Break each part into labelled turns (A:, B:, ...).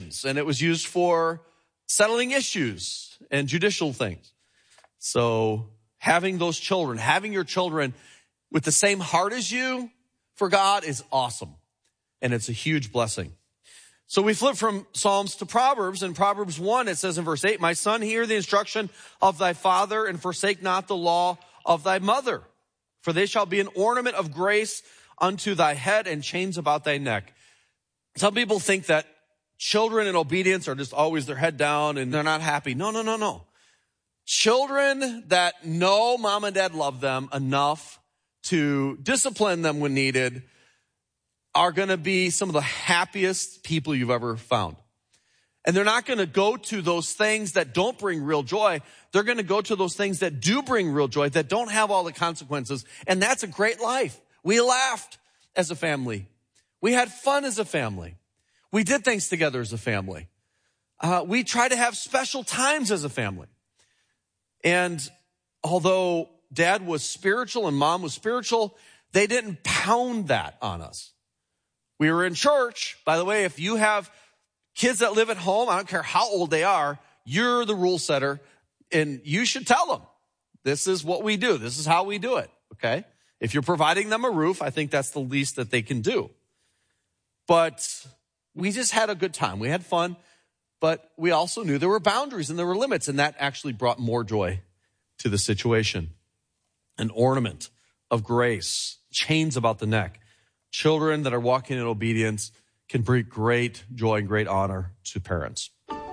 A: decisions, and it was used for settling issues and judicial things. So having those children, having your children with the same heart as you for God is awesome. And it's a huge blessing. So we flip from Psalms to Proverbs. In Proverbs 1, it says in verse 8, "My son, hear the instruction of thy father, and forsake not the law of thy mother. For they shall be an ornament of grace unto thy head, and chains about thy neck." Some people think that children in obedience are just always their head down and they're not happy. No. Children that know mom and dad love them enough to discipline them when needed are going to be some of the happiest people you've ever found. And they're not going to go to those things that don't bring real joy. They're going to go to those things that do bring real joy, that don't have all the consequences. And that's a great life. We laughed as a family. We had fun as a family. We did things together as a family. We tried to have special times as a family. And although dad was spiritual and mom was spiritual, they didn't pound that on us. We were in church. By the way, if you have kids that live at home, I don't care how old they are, you're the rule setter, and you should tell them, this is what we do. This is how we do it, okay? If you're providing them a roof, I think that's the least that they can do. But we just had a good time. We had fun, but we also knew there were boundaries and there were limits, and that actually brought more joy to the situation. An ornament of grace, chains about the neck. Children that are walking in obedience can bring great joy and great honor to parents.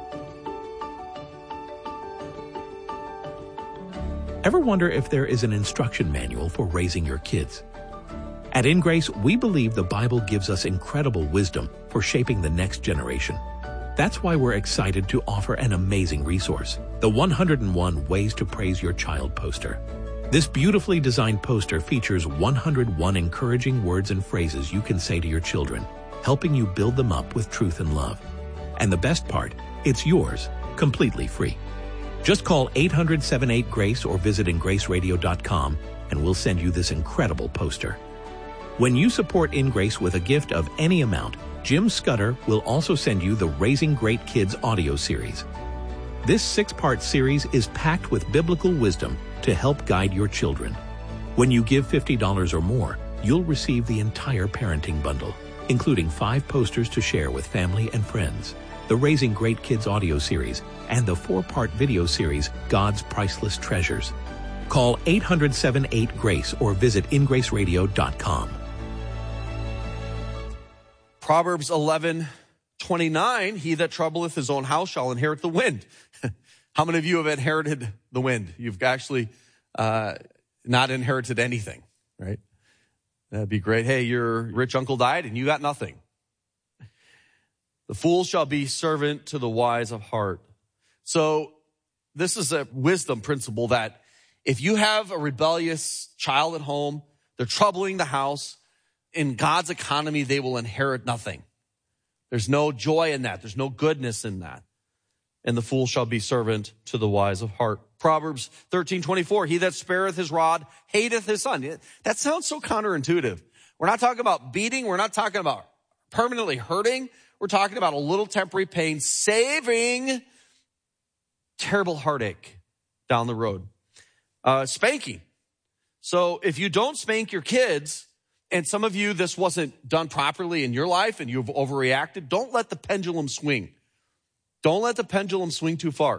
B: Ever wonder if there is an instruction manual for raising your kids? At In Grace, we believe the Bible gives us incredible wisdom for shaping the next generation. That's why we're excited to offer an amazing resource, the 101 Ways to Praise Your Child poster. This beautifully designed poster features 101 encouraging words and phrases you can say to your children, helping you build them up with truth and love. And the best part, it's yours, completely free. Just call 800-78-GRACE or visit ingraceradio.com and we'll send you this incredible poster. When you support In Grace with a gift of any amount, Jim Scudder will also send you the Raising Great Kids audio series. This 6-part series is packed with biblical wisdom to help guide your children. When you give $50 or more, you'll receive the entire parenting bundle, including 5 posters to share with family and friends, the Raising Great Kids audio series, and the 4-part video series, God's Priceless Treasures. Call 800-78-GRACE or visit ingraceradio.com.
A: Proverbs 11:29, "He that troubleth his own house shall inherit the wind." How many of you have inherited the wind? You've actually not inherited anything, right? That'd be great. Hey, your rich uncle died and you got nothing. "The fool shall be servant to the wise of heart." So this is a wisdom principle that if you have a rebellious child at home, they're troubling the house, in God's economy, they will inherit nothing. There's no joy in that. There's no goodness in that. "And the fool shall be servant to the wise of heart." Proverbs 13:24, "He that spareth his rod hateth his son." That sounds so counterintuitive. We're not talking about beating. We're not talking about permanently hurting. We're talking about a little temporary pain, saving terrible heartache down the road. Spanking. So if you don't spank your kids, and some of you, this wasn't done properly in your life and you've overreacted, don't let the pendulum swing. Don't let the pendulum swing too far.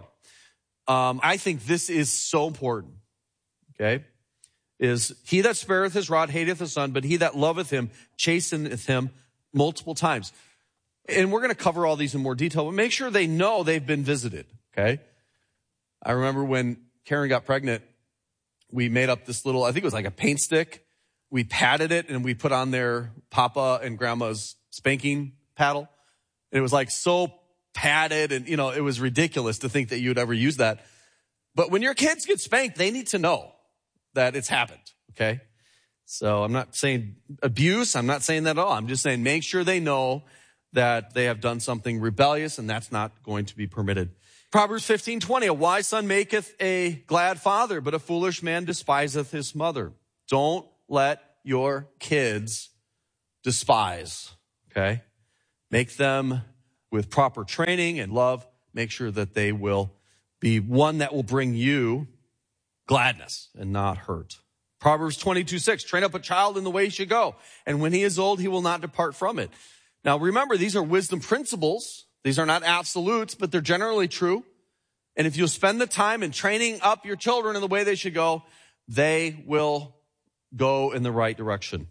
A: I think this is so important, okay? Is "He that spareth his rod hateth his son, but he that loveth him chasteneth him," multiple times. And we're going to cover all these in more detail, but make sure they know they've been visited, okay? I remember when Karen got pregnant, we made up this little, I think it was like a paint stick. We patted it and we put on their Papa and Grandma's spanking paddle. And it was like so padded and, it was ridiculous to think that you would ever use that. But when your kids get spanked, they need to know that it's happened, okay? So I'm not saying abuse. I'm not saying that at all. I'm just saying make sure they know that they have done something rebellious and that's not going to be permitted. Proverbs 15:20, "A wise son maketh a glad father, but a foolish man despiseth his mother." Don't let your kids despise, okay? Make them with proper training and love, make sure that they will be one that will bring you gladness and not hurt. Proverbs 22:6, train up a child in the way he should go, and when he is old, he will not depart from it. Now remember, these are wisdom principles. These are not absolutes, but they're generally true. And if you'll spend the time in training up your children in the way they should go, they will go in the right direction.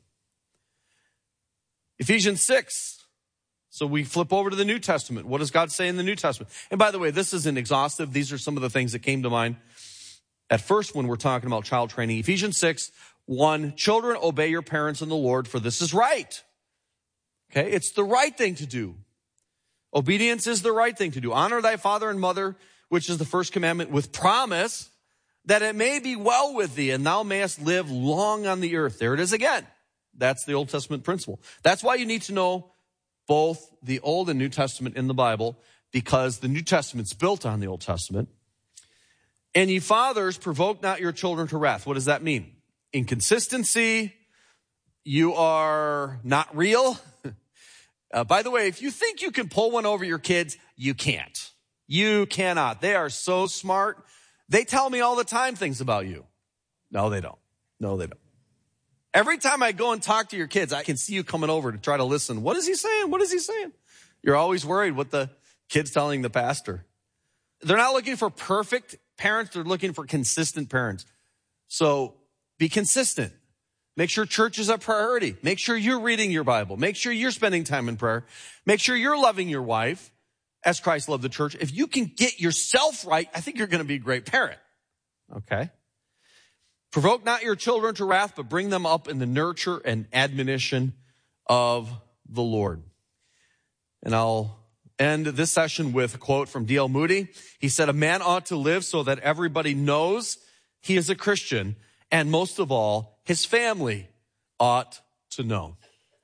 A: Ephesians 6. So we flip over to the New Testament. What does God say in the New Testament? And by the way, this isn't exhaustive. These are some of the things that came to mind at first when we're talking about child training. Ephesians 6:1, children, obey your parents in the Lord, for this is right. Okay, it's the right thing to do. Obedience is the right thing to do. Honor thy father and mother, which is the first commandment, with promise that it may be well with thee and thou mayest live long on the earth. There it is again. That's the Old Testament principle. That's why you need to know both the Old and New Testament in the Bible, because the New Testament's built on the Old Testament. And ye fathers, provoke not your children to wrath. What does that mean? Inconsistency. You are not real. By the way, if you think you can pull one over your kids, you can't. You cannot. They are so smart. They tell me all the time things about you. No, they don't. No, they don't. Every time I go and talk to your kids, I can see you coming over to try to listen. What is he saying? What is he saying? You're always worried what the kid's telling the pastor. They're not looking for perfect parents. They're looking for consistent parents. So be consistent. Make sure church is a priority. Make sure you're reading your Bible. Make sure you're spending time in prayer. Make sure you're loving your wife as Christ loved the church. If you can get yourself right, I think you're going to be a great parent. Okay? Provoke not your children to wrath, but bring them up in the nurture and admonition of the Lord. And I'll end this session with a quote from D.L. Moody. He said, a man ought to live so that everybody knows he is a Christian, and most of all, his family ought to know.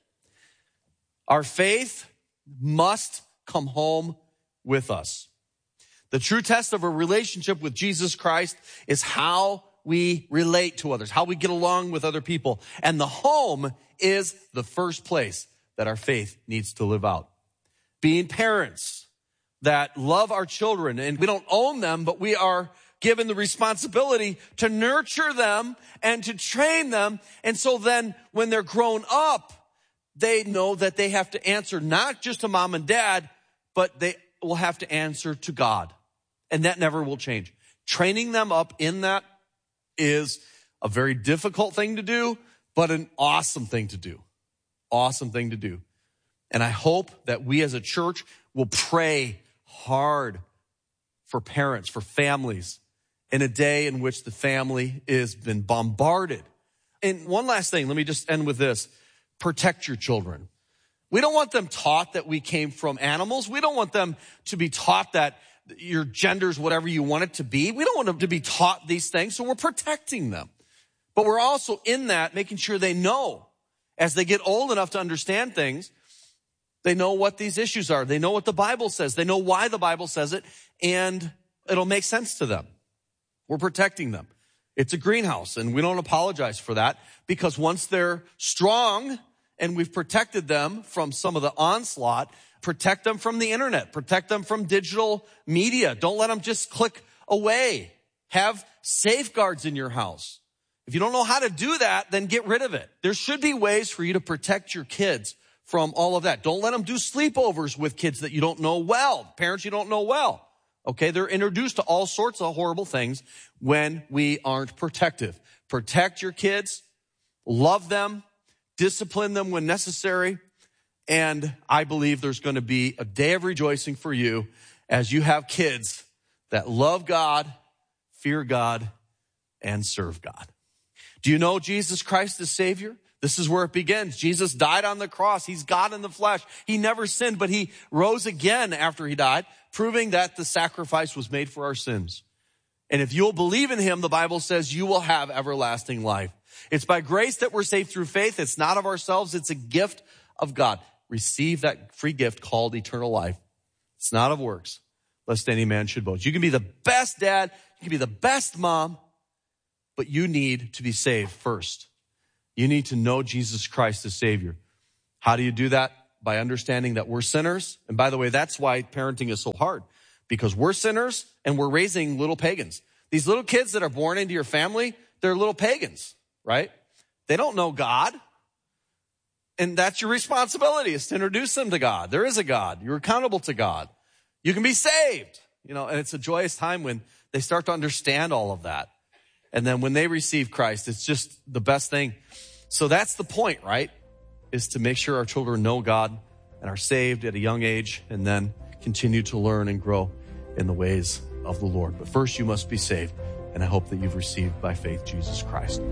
A: Our faith must come home with us. The true test of a relationship with Jesus Christ is how we relate to others, how we get along with other people. And the home is the first place that our faith needs to live out. Being parents that love our children, and we don't own them, but we are given the responsibility to nurture them and to train them. And so then when they're grown up, they know that they have to answer not just to mom and dad, but they will have to answer to God. And that never will change. Training them up in that is a very difficult thing to do, but an awesome thing to do. Awesome thing to do. And I hope that we as a church will pray hard for parents, for families, in a day in which the family has been bombarded. And one last thing, let me just end with this. Protect your children. We don't want them taught that we came from animals. We don't want them to be taught that your gender's whatever you want it to be. We don't want them to be taught these things, so we're protecting them. But we're also in that making sure they know, as they get old enough to understand things, they know what these issues are. They know what the Bible says. They know why the Bible says it, and it'll make sense to them. We're protecting them. It's a greenhouse, and we don't apologize for that, because once they're strong and we've protected them from some of the onslaught, protect them from the internet, protect them from digital media. Don't let them just click away. Have safeguards in your house. If you don't know how to do that, then get rid of it. There should be ways for you to protect your kids from all of that. Don't let them do sleepovers with kids that you don't know well, parents you don't know well. Okay, they're introduced to all sorts of horrible things when we aren't protective. Protect your kids, love them, discipline them when necessary, and I believe there's going to be a day of rejoicing for you as you have kids that love God, fear God, and serve God. Do you know Jesus Christ is Savior? This is where it begins. Jesus died on the cross. He's God in the flesh. He never sinned, but he rose again after he died, proving that the sacrifice was made for our sins. And if you'll believe in him, the Bible says you will have everlasting life. It's by grace that we're saved through faith. It's not of ourselves. It's a gift of God. Receive that free gift called eternal life. It's not of works, lest any man should boast. You can be the best dad. You can be the best mom, but you need to be saved first. You need to know Jesus Christ as Savior. How do you do that? by understanding that we're sinners. And by the way, that's why parenting is so hard, because we're sinners and we're raising little pagans. These little kids that are born into your family, they're little pagans, right? They don't know God. And that's your responsibility, is to introduce them to God. There is a God. You're accountable to God. You can be saved, and it's a joyous time when they start to understand all of that. And then when they receive Christ, it's just the best thing. So that's the point, right? Is to make sure our children know God and are saved at a young age, and then continue to learn and grow in the ways of the Lord. But first, you must be saved. And I hope that you've received by faith Jesus Christ.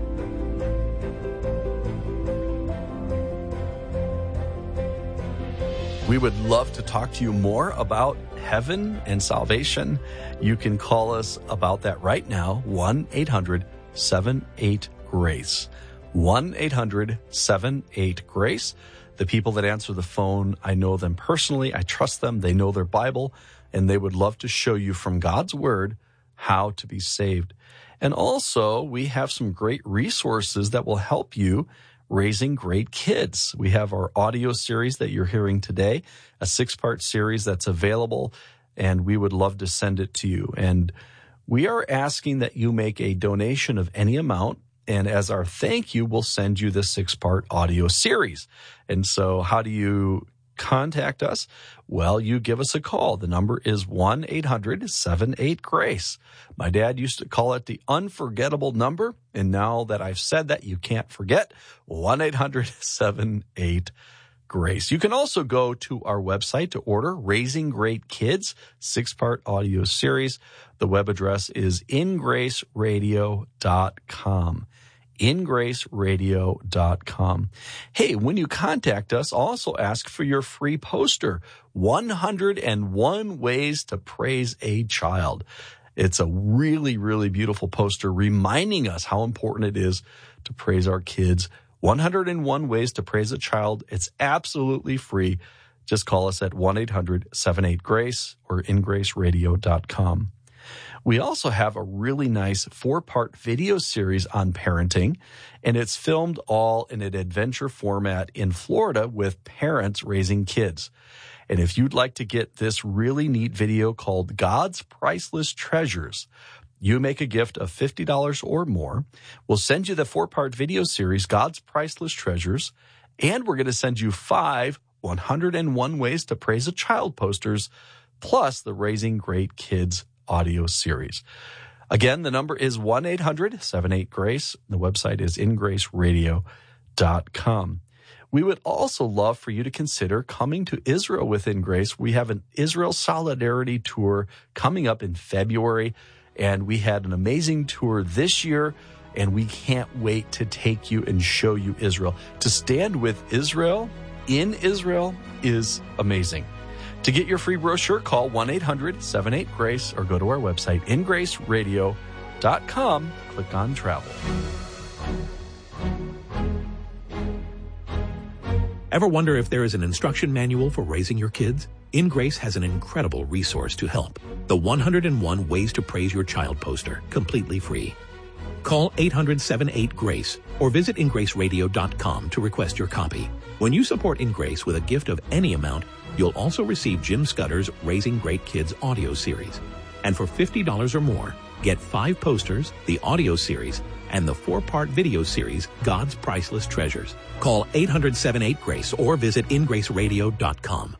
C: We would love to talk to you more about heaven and salvation. You can call us about that right now, 1-800-78-GRACE. 1-800-78-GRACE. The people that answer the phone, I know them personally. I trust them. They know their Bible, and they would love to show you from God's Word how to be saved. And also, we have some great resources that will help you raising great kids. We have our audio series that you're hearing today, a 6-part series that's available, and we would love to send it to you. And we are asking that you make a donation of any amount, and as our thank you, we'll send you the 6-part audio series. And so how do you contact us? Well, you give us a call. The number is 1-800-78-GRACE. My dad used to call it the unforgettable number, and now that I've said that, you can't forget, 1-800-78-GRACE. You can also go to our website to order Raising Great Kids, 6-part audio series. The web address is ingraceradio.com. ingraceradio.com. Hey, when you contact us, also ask for your free poster, 101 Ways to Praise a Child. It's a really, really beautiful poster reminding us how important it is to praise our kids. 101 Ways to Praise a Child. It's absolutely free. Just call us at 1-800-78-GRACE or ingraceradio.com. We also have a really nice 4-part video series on parenting, and it's filmed all in an adventure format in Florida with parents raising kids. And if you'd like to get this really neat video called God's Priceless Treasures, you make a gift of $50 or more. We'll send you the 4-part video series, God's Priceless Treasures, and we're going to send you 5 101 Ways to Praise a Child posters, plus the Raising Great Kids audio series. Again, the number is 1-800-78-GRACE. The website is ingraceradio.com. We would also love for you to consider coming to Israel within Grace. We have an Israel Solidarity Tour coming up in February, and we had an amazing tour this year, and we can't wait to take you and show you Israel. To stand with Israel in Israel is amazing. To get your free brochure, call 1-800-78-GRACE or go to our website, ingraceradio.com. Click on travel.
B: Ever wonder if there is an instruction manual for raising your kids? InGrace has an incredible resource to help. The 101 Ways to Praise Your Child poster, completely free. Call 800-78-GRACE or visit ingraceradio.com to request your copy. When you support InGrace with a gift of any amount, you'll also receive Jim Scudder's Raising Great Kids audio series. And for $50 or more, get 5 posters, the audio series, and the 4-part video series, God's Priceless Treasures. Call 800-78-GRACE or visit ingraceradio.com.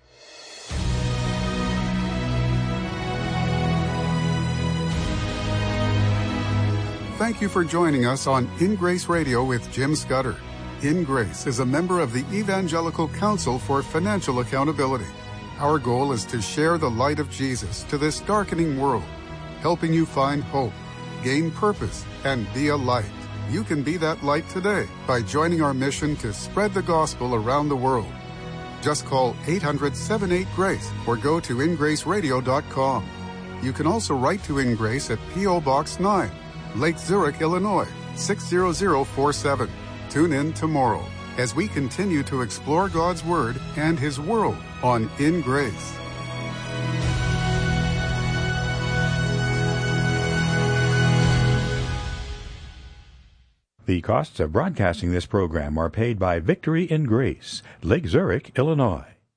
D: Thank you for joining us on In Grace Radio with Jim Scudder. In Grace is a member of the Evangelical Council for Financial Accountability. Our goal is to share the light of Jesus to this darkening world, helping you find hope, gain purpose, and be a light. You can be that light today by joining our mission to spread the gospel around the world. Just call 800-78-GRACE or go to ingraceradio.com. You can also write to In Grace at P.O. Box 9, Lake Zurich, Illinois, 60047. Tune in tomorrow as we continue to explore God's Word and His world on In Grace.
E: The costs of broadcasting this program are paid by Victory in Grace, Lake Zurich, Illinois.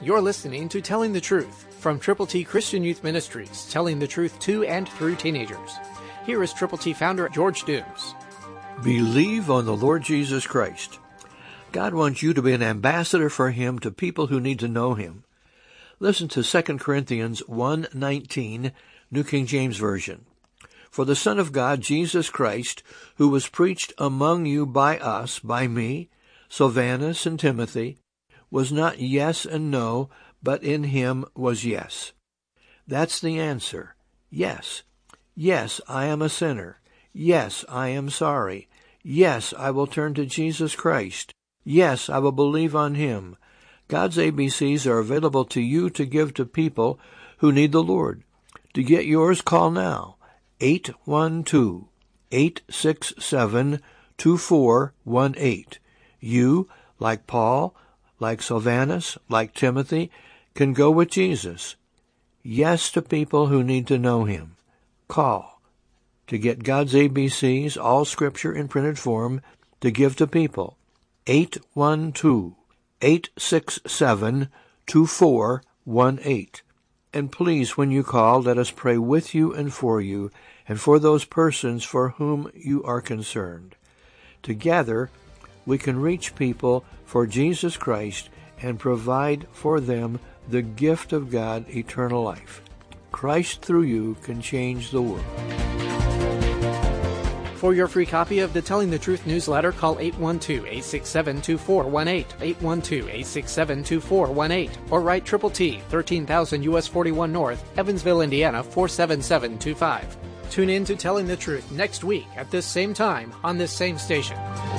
F: You're listening to Telling the Truth from Triple T Christian Youth Ministries, telling the truth to and through teenagers. Here is Triple T founder George Dooms.
G: Believe on the Lord Jesus Christ. God wants you to be an ambassador for Him to people who need to know Him. Listen to 2 Corinthians 1:19, New King James Version. For the Son of God, Jesus Christ, who was preached among you by us, by me, Silvanus and Timothy, was not yes and no, but in Him was yes. That's the answer. Yes. Yes, I am a sinner. Yes, I am sorry. Yes, I will turn to Jesus Christ. Yes, I will believe on Him. God's ABCs are available to you to give to people who need the Lord. To get yours, call now. 812-867-2418. You, like Paul, like Silvanus, like Timothy, can go with Jesus. Yes to people who need to know Him. Call to get God's ABCs, all Scripture in printed form, to give to people. 812-867-2418. And please, when you call, let us pray with you and for those persons for whom you are concerned. Together, we can reach people for Jesus Christ and provide for them the gift of God, eternal life. Christ through you can change the world.
F: For your free copy of the Telling the Truth newsletter, call 812-867-2418, 812-867-2418, or write Triple T, 13,000 U.S. 41 North, Evansville, Indiana, 47725. Tune in to Telling the Truth next week at this same time on this same station.